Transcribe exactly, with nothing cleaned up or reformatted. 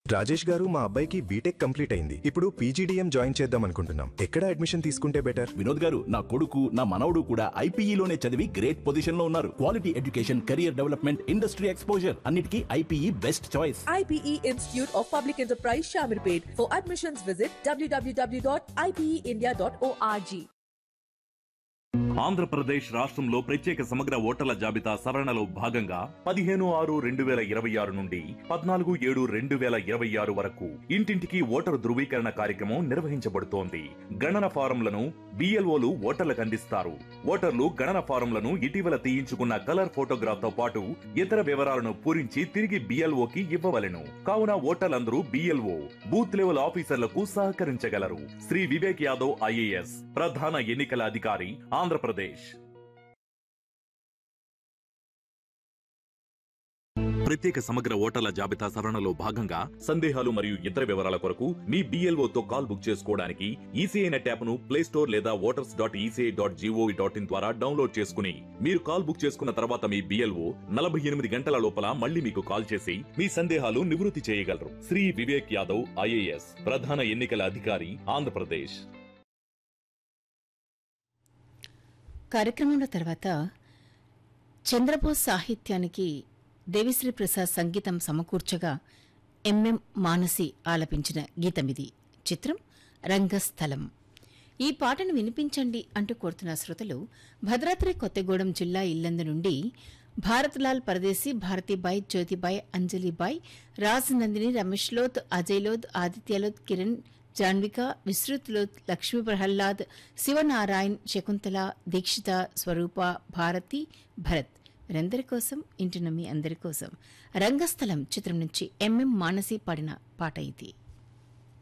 రాజేష్ గారు మా అబ్బాయికి బీటెక్ కంప్లీట్ అయింది. ఇప్పుడు పీజీడీఎం జాయిన్ చేద్దాం అనుకుంటున్నాం. ఎక్కడ అడ్మిషన్ తీసుకుంటే బెటర్? వినోద్ గారు, నా కొడుకు నా మనవడు కూడా ఐపీఈలోనే చదివి గ్రేట్ పొజిషన్ లో ఉన్నారు. Quality education, career development, industry exposure అన్నిటికీ IPE best choice. I P E Institute of Public Enterprise Shamirpet. For admissions visit w w w dot i p e india dot org. Andhra Pradesh రాష్ట్రంలో ప్రత్యేక సమగ్ర ఓటర్ల జాబితా సవరణలో భాగంగా పదిహేను ఆరు రెండు వేల ఇరవై ఆరు నుండి పద్నాలుగు ఏడు రెండు వేల ఇరవై ఆరు వరకు ఇంటింటికి ఓటరు ధృవీకరణ కార్యక్రమం నిర్వహించబడుతోంది. గణన ఫారంలను బిఎల్ఓలు ఓటర్లకు అందిస్తారు. ఓటర్లు గణన ఫారంలను ఇటీవల తీయించుకున్న కలర్ ఫోటోగ్రాఫ్ తో పాటు ఇతర వివరాలను పూరించి తిరిగి బిఎల్ఓకి ఇవ్వవలెను. కావున ఓటర్లందరూ బిఎల్ఓ బూత్ లెవెల్ ఆఫీసర్లకు సహకరించగలరు. శ్రీ వివేక్ యాదవ్ ఐఏఎస్ ప్రధాన ఎన్నికల అధికారి, ఆంధ్రప్రదేశ్. ప్రత్యేక సమగ్ర ఓటర్ల జాబితా సవరణలో భాగంగా సందేహాలు మరియు ఇతర వివరాల కొరకు మీ బిఎల్ఓ తో కాల్ బుక్ చేసుకోవడానికి ఈసీఐ నెట్ యాప్ ను ప్లే స్టోర్ లేదా voters dot ECI dot GOV dot in ద్వారా డౌన్లోడ్ చేసుకుని మీరు కాల్ బుక్ చేసుకున్న తర్వాత మీ బిఎల్ఓ నలభై ఎనిమిది గంటల లోపల మళ్ళీ మీకు కాల్ చేసి మీ సందేహాలు నివృత్తి చేయగలరు. శ్రీ వివేక్ యాదవ్ ఐఏఎస్ ప్రధాన ఎన్నికల అధికారి, ఆంధ్రప్రదేశ్. కార్యక్రమంలో తర్వాత చంద్రబోస్ సాహిత్యానికి దేవిశ్రీ ప్రసాద్ సంగీతం సమకూర్చగా ఎంఎం మానసి ఆలపించిన గీతమిది. చిత్రం రంగస్థలం. ఈ పాటను వినిపించండి అంటూ కోరుతున్న శ్రోతలు భద్రాద్రి కొత్తగూడెం జిల్లా ఇల్లందు నుండి భారత్లాల్ పరదేశీ, భారతీబాయ్, జ్యోతిబాయ్, అంజలిబాయ్, రాజ్ నందిని, రమేష్ లోత్, అజయ్ లోత్, ఆదిత్యలోత్, కిరణ్, జాన్విక, విస్తృత్ లోత్, లక్ష్మీ ప్రహ్లాద్, శివనారాయణ్, శకుంతల, దీక్షిత, స్వరూప, భారతి, భరత్ వీరందరి కోసం, ఇంటిన మీ అందరి కోసం రంగస్థలం చిత్రం నుంచి ఎంఎం మానసి పాడిన పాట ఇది.